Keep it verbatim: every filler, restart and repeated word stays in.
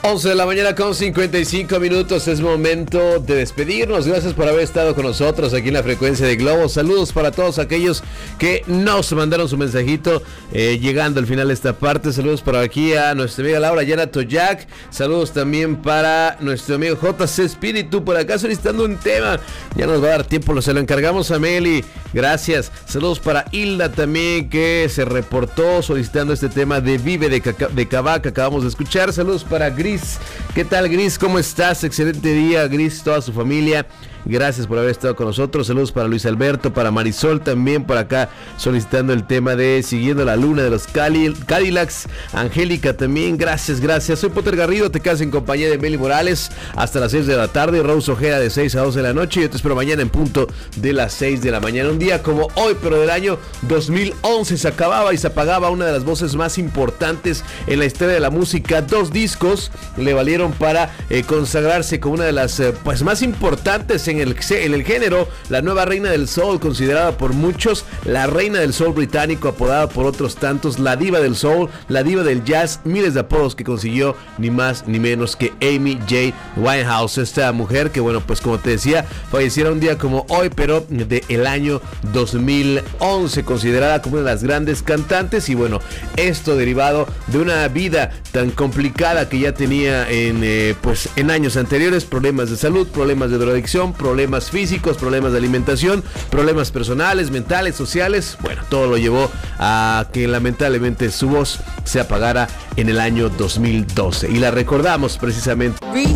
once de la mañana con cincuenta y cinco minutos, es momento de despedirnos. Gracias por haber estado con nosotros aquí en la frecuencia de Globo. Saludos para todos aquellos que nos mandaron su mensajito eh, llegando al final de esta parte. Saludos para aquí a nuestra amiga Laura Yana Toyac. Saludos también para nuestro amigo J C Espíritu, por acá solicitando un tema. Ya nos va a dar tiempo, lo se lo encargamos a Meli. Gracias. Saludos para Hilda también, que se reportó solicitando este tema de Vive de, Caca- de Cabá que acabamos de escuchar. Saludos para Gris. ¿Qué tal, Gris? ¿Cómo estás? Excelente día, Gris, toda su familia. Gracias por haber estado con nosotros. Saludos para Luis Alberto, para Marisol también por acá solicitando el tema de Siguiendo la Luna de los Cali- Cadillacs. Angélica también, gracias, gracias. Soy Potter Garrido, te quedas en compañía de Meli Morales hasta las seis de la tarde. Rose Ojeda de seis a doce de la noche. Yo te espero mañana en punto de las seis de la mañana. Un día como hoy, pero del año dos mil once, se acababa y se apagaba una de las voces más importantes en la historia de la música. Dos discos le valieron para eh, consagrarse como una de las eh, pues más importantes en el, en el género, la nueva reina del soul, considerada por muchos la reina del soul británico, apodada por otros tantos la diva del soul, la diva del jazz, miles de apodos que consiguió ni más ni menos que Amy J. Winehouse, esta mujer que, bueno, pues como te decía, falleciera un día como hoy, pero de el año dos mil once, considerada como una de las grandes cantantes. Y bueno, esto derivado de una vida tan complicada que ya tenía en eh, pues en años anteriores, problemas de salud, problemas de drogadicción, problemas físicos, problemas de alimentación, problemas personales, mentales, sociales. Bueno, todo lo llevó a que lamentablemente su voz se apagara en el año dos mil doce, y la recordamos precisamente